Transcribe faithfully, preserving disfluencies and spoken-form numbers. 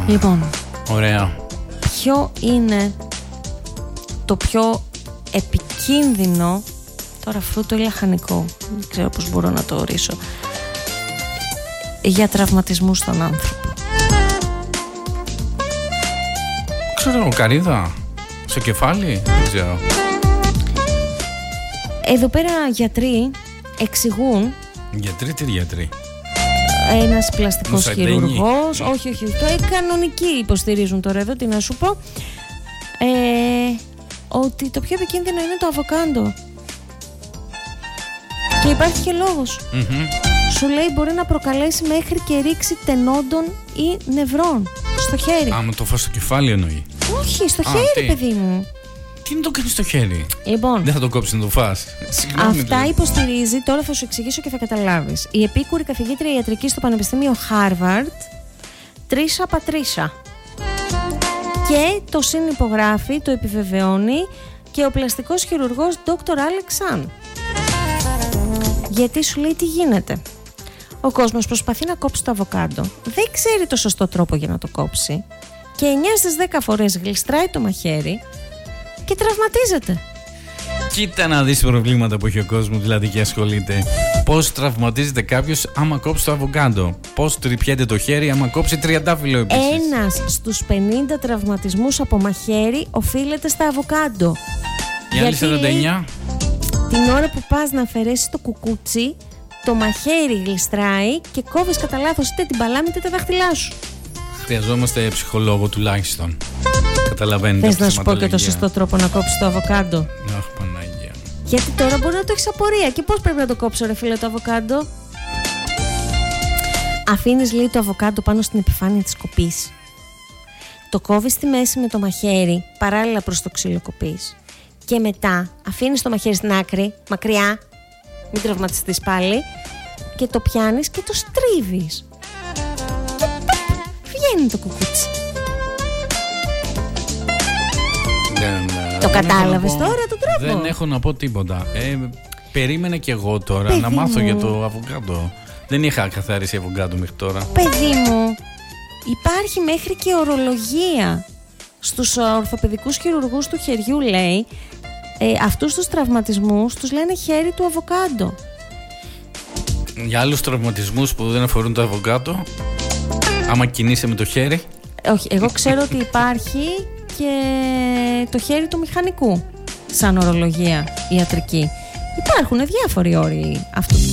Λοιπόν, ωραία. Ποιο είναι το πιο επικίνδυνο, τώρα φρούτο ή λαχανικό, δεν ξέρω πώς μπορώ να το ορίσω, για τραυματισμούς στον άνθρωπο? Ξέρω, καρύδα στο κεφάλι, δεν ξέρω. Εδώ πέρα γιατροί εξηγούν. Γιατροί, τι γιατροί? Ένας πλαστικός χειρουργός. Ναι. Όχι, όχι, το ε, κανονικοί υποστηρίζουν τώρα εδώ, τι να σου πω. Ε, ότι το πιο επικίνδυνο είναι το αβοκάντο. Και υπάρχει και λόγος. Mm-hmm. Σου λέει μπορεί να προκαλέσει μέχρι και ρήξη τενόντων ή νευρών στο χέρι. Άμα το φας στο κεφάλι εννοεί? Όχι, στο Α, χέρι, τι? παιδί μου. Τι να το κάνεις στο χέρι? Λοιπόν, δεν θα το κόψεις να το φας? Συγγνώμη, αυτά δηλαδή. υποστηρίζει, τώρα θα σου εξηγήσω και θα καταλάβεις, η επίκουρη καθηγήτρια ιατρικής στο Πανεπιστήμιο Χάρβαρντ, Τρίσα Πατρίσα. Και το συνυπογράφει, το επιβεβαιώνει και ο πλαστικός χειρουργός Δόκτωρ Άλεξ Σαν. Γιατί σου λέει τι γίνεται. Ο κόσμος προσπαθεί να κόψει το αβοκάντο, δεν ξέρει το σωστό τρόπο για να το κόψει και εννιά στις δέκα φορές γλιστράει το μαχαίρι και τραυματίζεται. Κοίτα να δεις προβλήματα που έχει ο κόσμος, δηλαδή, και ασχολείται. Πώς τραυματίζεται κάποιος άμα κόψει το αβοκάντο? Πώς τρυπιέται το χέρι άμα κόψει τριαντάφυλλο επίσης? Ένας στους πενήντα τραυματισμούς από μαχαίρι οφείλεται στα αβοκάντο. Οι άλλοι σαράντα εννιά? Την ώρα που πας να αφαιρέσεις το κουκούτσι, το μαχαίρι γλιστράει και κόβεις κατά λάθος είτε την παλάμη είτε τα δάχτυλά σου. Χρειαζόμαστε ψυχολόγο τουλάχιστον. Καταλαβαίνετε? Θες να σου πω και το σωστό τρόπο να κόψεις το αβοκάντο? Αχ, Παναγία. Γιατί τώρα μπορεί να το έχεις απορία. Και πώς πρέπει να το κόψω, ρε φίλε, το αβοκάντο? Αφήνεις, λέει, το αβοκάντο πάνω στην επιφάνεια της κοπής. Το κόβεις στη μέση με το μαχαίρι, παράλληλα προς το ξύλο κοπής. Και μετά αφήνεις το μαχαίρι στην άκρη, μακριά, μην τραυματιστείς πάλι, και το πιάνεις και το στρίβεις. Και βγαίνει το κουκούτσι. Δεν, το κατάλαβες πω, τώρα τον τρόπο? Δεν έχω να πω τίποτα. Ε, περίμενα κι εγώ τώρα Παιδί να μάθω μου. για το αβοκάντο. Δεν είχα καθαρίσει αβοκάντο μέχρι τώρα. Παιδί μου, υπάρχει μέχρι και ορολογία. Στους ορθοπαιδικούς χειρουργούς του χεριού, λέει, ε, αυτούς τους τραυματισμούς τους λένε χέρι του αβοκάντο. Για άλλους τραυματισμούς που δεν αφορούν το αβοκάντο, άμα κινείσαι με το χέρι. Όχι, εγώ ξέρω ότι υπάρχει και το χέρι του μηχανικού σαν ορολογία ιατρική. Υπάρχουν διάφοροι όροι αυτού του